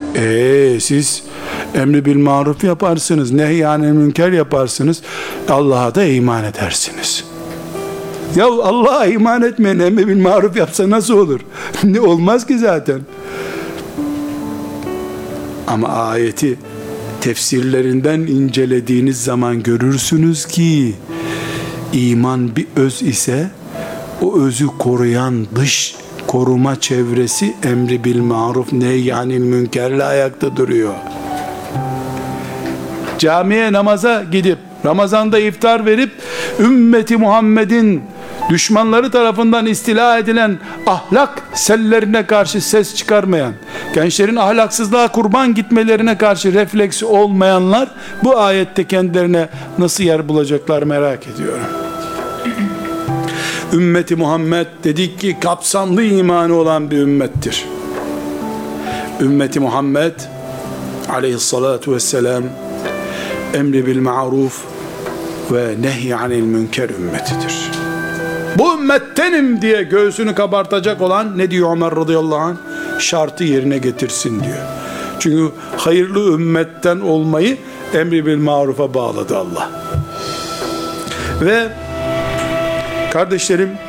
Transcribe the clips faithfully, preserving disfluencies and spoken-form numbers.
Eee siz emri bil maruf yaparsınız, nehyanil münker yaparsınız, Allah'a da iman edersiniz. Ya Allah'a iman etmeyen emri bil maruf yapsa nasıl olur? Ne olmaz ki zaten. Ama ayeti tefsirlerinden incelediğiniz zaman görürsünüz ki iman bir öz ise o özü koruyan dış koruma çevresi emri bil maruf nehyanil münkerle ayakta duruyor. Camiye namaza gidip Ramazan'da iftar verip ümmeti Muhammed'in düşmanları tarafından istila edilen ahlak sellerine karşı ses çıkarmayan, gençlerin ahlaksızlığa kurban gitmelerine karşı refleksi olmayanlar bu ayette kendilerine nasıl yer bulacaklar merak ediyorum. Ümmeti Muhammed dedik ki kapsamlı imanı olan bir ümmettir. Ümmeti Muhammed aleyhissalatu vesselam emri bil ma'ruf ve nehy anil münker ümmetidir. Bu ümmettenim diye göğsünü kabartacak olan ne diyor Ömer radıyallahu anh? Şartı yerine getirsin diyor. Çünkü hayırlı ümmetten olmayı emri bil marufa bağladı Allah. Ve kardeşlerim,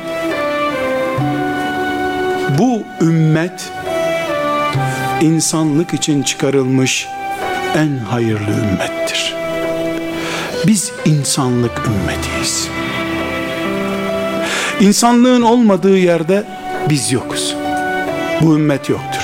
bu ümmet insanlık için çıkarılmış en hayırlı ümmettir. Biz insanlık ümmetiyiz. İnsanlığın olmadığı yerde biz yokuz. Bu ümmet yoktur.